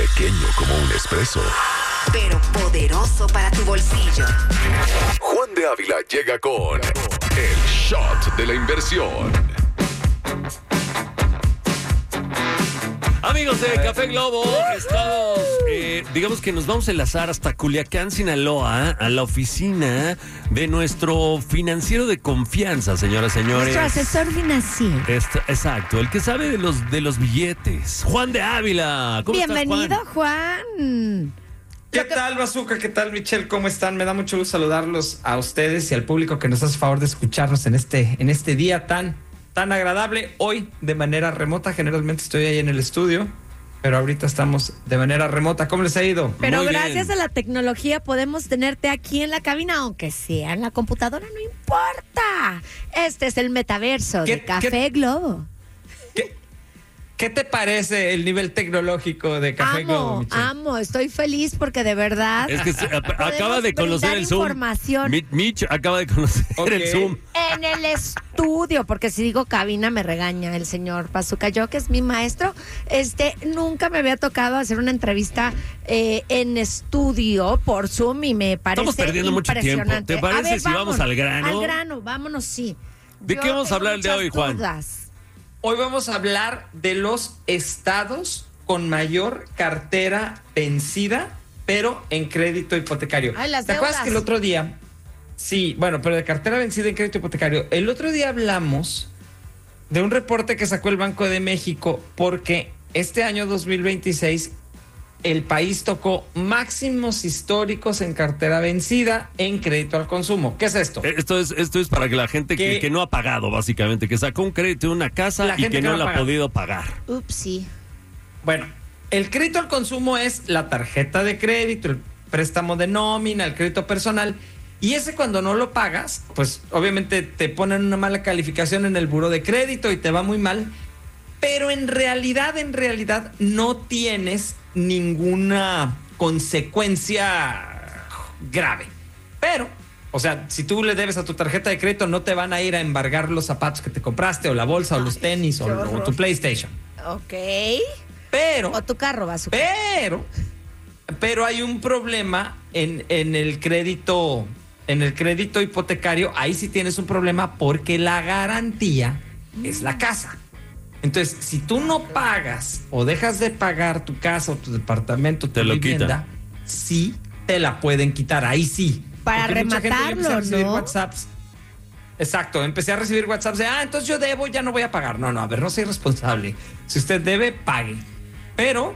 pequeño como un espresso, pero poderoso para tu bolsillo. Juan de Ávila llega con el shot de la inversión. Amigos de Café Globo, estamos, digamos que nos vamos a enlazar hasta Culiacán, Sinaloa, a la oficina de nuestro financiero de confianza, señoras y señores. Nuestro asesor financiero. Exacto, el que sabe de los billetes. Juan de Ávila. ¿Cómo Bienvenido, estás, Juan. ¿Qué tal, Bazooka? ¿Qué tal, Michelle? ¿Cómo están? Me da mucho gusto saludarlos a ustedes y al público que nos hace favor de escucharnos en este día tan agradable. Hoy, de manera remota, generalmente estoy ahí en el estudio, pero ahorita estamos de manera remota. ¿Cómo les ha ido? Pero Muy gracias bien. a la tecnología podemos tenerte aquí en la cabina, aunque sea en la computadora, no importa. Este es el metaverso de Café Globo. ¿Qué te parece el nivel tecnológico de Café Globo, Michelle? Amo, estoy feliz porque de verdad Es que acaba de conocer brindar el Zoom. información. Mitch acaba de conocer el Zoom. En el estudio, porque si digo cabina me regaña el señor Bazooka. Yo, que es mi maestro, nunca me había tocado hacer una entrevista en estudio por Zoom y me parece Estamos perdiendo mucho tiempo. impresionante. ¿Te parece A ver, si vamos al grano? Al grano, vámonos, sí. ¿De qué vamos a hablar el día de hoy, Juan? Dudas. Hoy vamos a hablar de los estados con mayor cartera vencida, pero en crédito hipotecario. Ay, las ¿Te acuerdas deudas. que el otro día... Sí, bueno, pero de cartera vencida en crédito hipotecario. El otro día hablamos de un reporte que sacó el Banco de México porque este año 2026 el país tocó máximos históricos en cartera vencida en crédito al consumo. ¿Qué es esto? Esto es para que la gente que no ha pagado, básicamente, que sacó un crédito de una casa La y gente que que no no la ha paga. podido pagar. Upsi. Bueno, el crédito al consumo es la tarjeta de crédito, el préstamo de nómina, el crédito personal. Y ese, cuando no lo pagas, pues obviamente te ponen una mala calificación en el buró de crédito y te va muy mal. Pero en realidad no tienes ninguna consecuencia grave. Pero, o sea, si tú le debes a tu tarjeta de crédito, no te van a ir a embargar los zapatos que te compraste, o la bolsa, o los tenis, qué o horror. tu PlayStation. Ok. Pero... O tu carro, Bazooka. Pero hay un problema en el crédito hipotecario. Ahí sí tienes un problema porque la garantía es la casa. Entonces, si tú no pagas o dejas de pagar tu casa o tu departamento, tu Te lo vivienda, sí te la pueden quitar. Ahí sí. Para Porque mucha gente, yo empecé a rematarlo, recibir ¿no? WhatsApps. Exacto, empecé a recibir WhatsApps de, entonces yo debo, ya no voy a pagar. No, a ver, no soy responsable. Si usted debe, pague. Pero,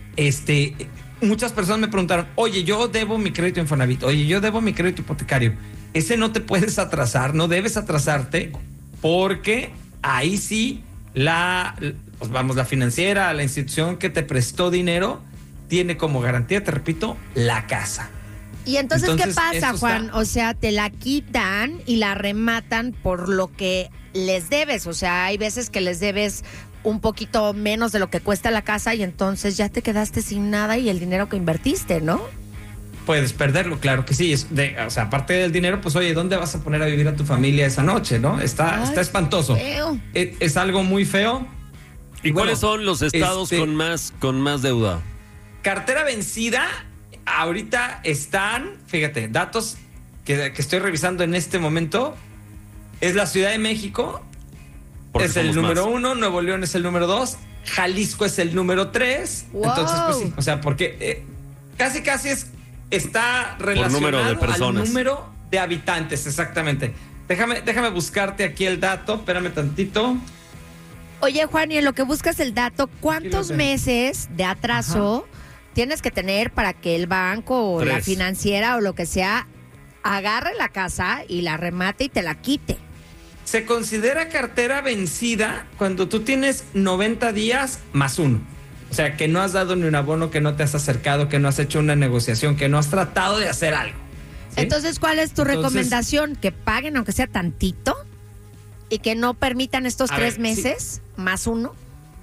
muchas personas me preguntaron, oye, yo debo mi crédito Infonavit, oye, yo debo mi crédito hipotecario. Ese no te puedes atrasar, no debes atrasarte, porque ahí sí la financiera, la institución que te prestó dinero, tiene como garantía, te repito, la casa. Y entonces, ¿qué pasa, esto Juan? está... O sea, te la quitan y la rematan por lo que les debes. O sea, hay veces que les debes un poquito menos de lo que cuesta la casa y entonces ya te quedaste sin nada y el dinero que invertiste, ¿no? Puedes perderlo, claro que sí. O sea, aparte del dinero, pues oye, ¿dónde vas a poner a vivir a tu familia esa noche, no? Está espantoso. Feo. Es algo muy feo. ¿Y cuáles son los estados con más deuda? Cartera vencida, ahorita están, fíjate, datos que estoy revisando en este momento. Es la Ciudad de México, Porque es el somos número más. 1, Nuevo León es el número 2, Jalisco es el número 3. Wow. Entonces, pues sí, o sea, porque casi está relacionado número de personas. al número de habitantes, exactamente. Déjame buscarte aquí el dato, espérame tantito. Oye, Juan, y en lo que buscas el dato, ¿cuántos Aquí lo tengo. meses de atraso tienes que tener para que el banco o la 3. financiera o lo que sea agarre la casa y la remate y te la quite? Se considera cartera vencida cuando tú tienes 90 días más uno. O sea, que no has dado ni un abono, que no te has acercado, que no has hecho una negociación, que no has tratado de hacer algo. ¿sí? Entonces, ¿cuál es tu Entonces, recomendación? ¿Que paguen aunque sea tantito? ¿Y que no permitan estos A 3 ver, meses más uno?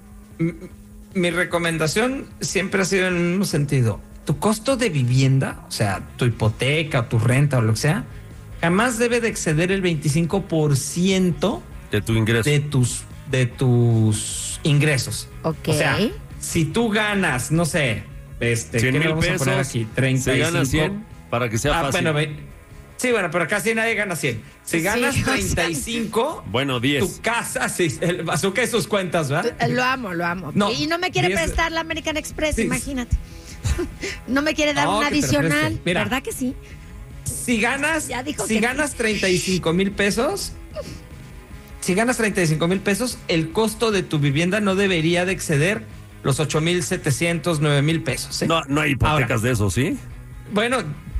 Mi recomendación siempre ha sido en el mismo sentido. Tu costo de vivienda, o sea, tu hipoteca o tu renta o lo que sea, jamás debe de exceder el 25% De tu ingreso. de tus ingresos. Ok. O sea, si tú ganas, no sé, ¿qué 100 le mil vamos a poner pesos. aquí? 35. Se gana 100 para que sea fácil. Bueno, sí, bueno, pero casi nadie gana 100. Si Sí, ganas o sea, 35, bueno, 10. tu casa, sí, el bazooka y sus cuentas, ¿verdad? Lo amo, lo amo. No, y no me quiere 10. prestar la American Express, Sí. imagínate. No me quiere dar No, un que te adicional. preste. Mira. ¿Verdad que sí? Si ganas, Ya dijo si que ganas 35 mil pesos, el costo de tu vivienda no debería de exceder los 8,700, 9,000 pesos. ¿eh? No hay hipotecas Ahora, de eso, ¿sí? bueno,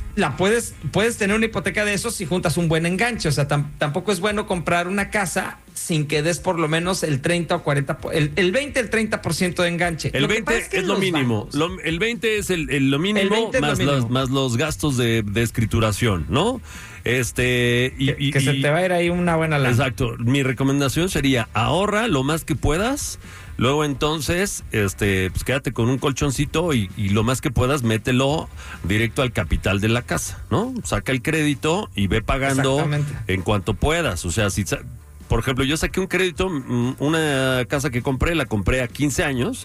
puedes tener una hipoteca de eso si juntas un buen enganche. O sea, tampoco es bueno comprar una casa sin que des por lo menos el 30 o 40, el 20, el 30% de enganche. El Lo que 20 pasa que es lo los mínimo. bancos- El 20 es lo mínimo, El 20 es lo más, mínimo. más los gastos de escrituración, ¿no? que se te va a ir ahí una buena lana. Exacto. Mi recomendación sería ahorra lo más que puedas. Luego entonces, pues quédate con un colchoncito y lo más que puedas, mételo directo al capital de la casa, ¿no? Saca el crédito y ve pagando Exactamente. en cuanto puedas. O sea, por ejemplo, yo saqué un crédito, una casa que compré, la compré a 15 años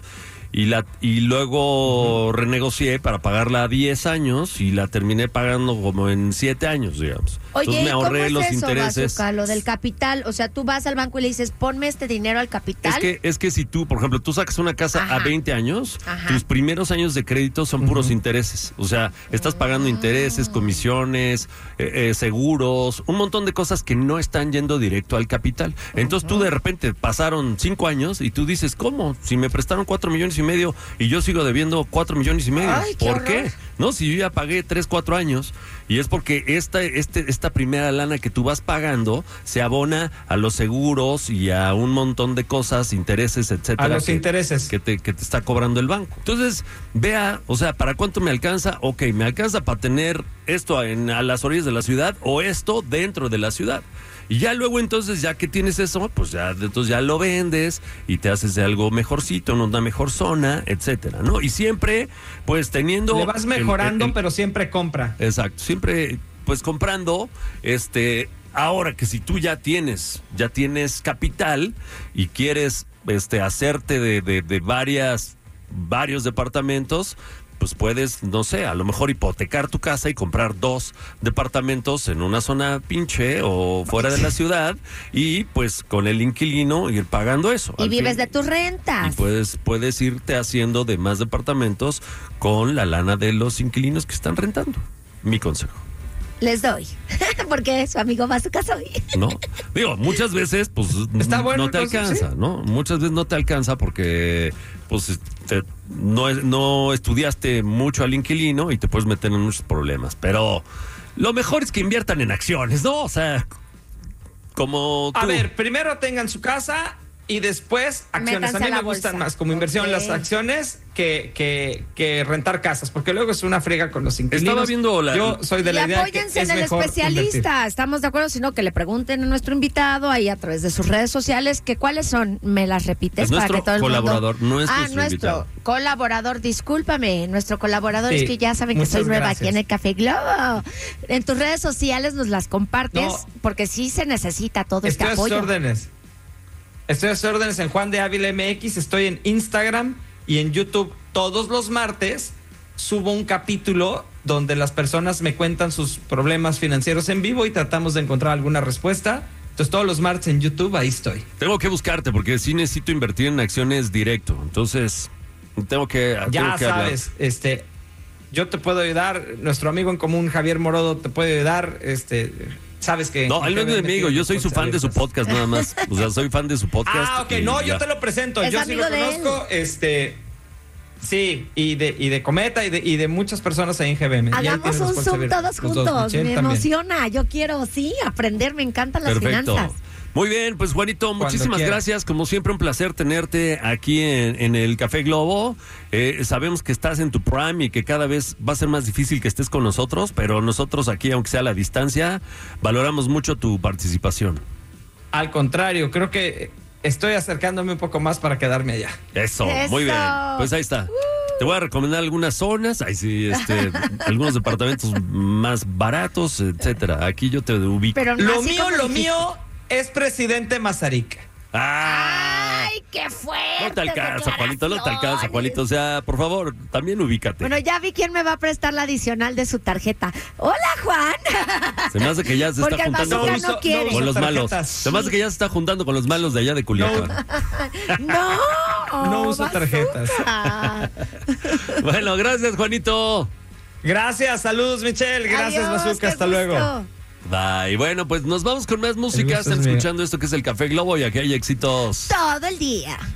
y luego renegocié para pagarla a 10 años y la terminé pagando como en 7 años, digamos. Oye, Entonces me ¿y cómo ahorré es los eso, intereses. Bazooka, lo del capital? O sea, tú vas al banco y le dices, ponme este dinero al capital. Es que si tú, por ejemplo, tú sacas una casa Ajá. a 20 años, Ajá. tus primeros años de crédito son puros intereses. O sea, estás pagando intereses, comisiones, seguros, un montón de cosas que no están yendo directo al capital. Entonces tú de repente pasaron 5 años y tú dices, ¿cómo? Si me prestaron 4,5 millones y yo sigo debiendo 4,5 millones. Ay, qué ¿Por horror. qué? No, si yo ya pagué 3, 4 años y es porque esta primera lana que tú vas pagando se abona a los seguros y a un montón de cosas, intereses, etcétera. A los intereses. Que te está cobrando el banco. Entonces, vea, o sea, ¿para cuánto me alcanza? Ok, me alcanza para tener esto a las orillas de la ciudad o esto dentro de la ciudad. Y ya luego entonces, ya que tienes eso, pues entonces ya lo vendes y te haces de algo mejorcito, en una mejor zona, etcétera, ¿no? Y siempre, pues teniendo... Le vas mejorando, pero siempre compra. Exacto, siempre pues comprando, ahora que si tú ya tienes capital y quieres hacerte de varios departamentos, pues puedes, no sé, a lo mejor hipotecar tu casa y comprar 2 departamentos en una zona pinche o fuera de la ciudad y pues con el inquilino ir pagando eso. Y Al vives fin- de tus rentas. Y puedes irte haciendo de más departamentos con la lana de los inquilinos que están rentando. Mi consejo. Les doy. Porque su amigo Bazooka soy. ¿No? Digo, muchas veces, pues, Está bueno no te el consejo, alcanza, sí. ¿no? Muchas veces no te alcanza porque, pues, no estudiaste mucho al inquilino y te puedes meter en muchos problemas. Pero lo mejor es que inviertan en acciones, ¿no? O sea, como tú. A ver, primero tengan su casa y después acciones. Métanse A mí a la me gustan bolsa. más como inversión Ok. las acciones que rentar casas, porque luego es una friega con los inquilinos. Estaba viendo Yo soy de Y la idea que apóyense es en el mejor especialista. invertir. ¿Estamos de acuerdo? Sino que le pregunten a nuestro invitado ahí a través de sus redes sociales que cuáles son. ¿Me las repites? Es para nuestro que todo el colaborador, mundo... no es nuestro nuestro invitado. colaborador. Discúlpame, nuestro colaborador. Sí, Es que ya saben que muchas soy nueva gracias. aquí en el Café Globo. En tus redes sociales nos las compartes No. porque sí se necesita todo este Estoy a sus apoyo. órdenes. Estoy a sus órdenes en Juan de Ávila MX. Estoy en Instagram y en YouTube todos los martes. Subo un capítulo donde las personas me cuentan sus problemas financieros en vivo y tratamos de encontrar alguna respuesta. Entonces todos los martes en YouTube ahí estoy. Tengo que buscarte porque sí necesito invertir en acciones directo. Entonces, tengo que Ya hablar. sabes, yo te puedo ayudar. Nuestro amigo en común Javier Morodo te puede ayudar. Sabes que No, él no es mi amigo, yo soy su fan de su podcast nada más. O sea, soy fan de su podcast. Ah, ok, y no, ya. yo te lo presento. Es Yo sí lo amigo de él. conozco. Sí, y de Cometa y de muchas personas ahí en GBM. Y ahí Hagamos tienen los un puestos Zoom abiertos, todos los dos, juntos. Michelle Me también. emociona. Yo quiero, sí, aprender. Me encantan las Perfecto. finanzas. Muy bien, pues Juanito, muchísimas quieras. gracias. Como siempre, un placer tenerte aquí en el Café Globo. Sabemos que estás en tu prime y que cada vez va a ser más difícil que estés con nosotros, pero nosotros aquí, aunque sea a la distancia, valoramos mucho tu participación. Al contrario, creo que estoy acercándome un poco más para quedarme allá. Eso, Eso. muy bien. Pues ahí está. Te voy a recomendar algunas zonas, ahí sí, algunos departamentos más baratos, etcétera. Aquí yo te ubico. Pero Lo así mío, como lo dijiste. mío es presidente Mazarik. ¡Ah! ¡Ay, qué fuerte! No te alcanza, Juanito, no te alcanza, Juanito. O sea, por favor, también ubícate. Bueno, ya vi quién me va a prestar la adicional de su tarjeta. ¡Hola, Juan! Se me hace que ya se Porque está el juntando bazooka no quiere. con los malos. tarjetas. Se me hace que ya se está juntando con los malos de allá de Culiacán. ¡No! No uso tarjetas. bazooka. Bueno, gracias, Juanito. Gracias, saludos, Michelle. Gracias, Adiós, Bazooka. qué Hasta gusto. luego. Bye. Bueno, pues nos vamos con más música. gusto Están es mío. escuchando esto que es el Café Globo y aquí hay éxitos. Todo el día.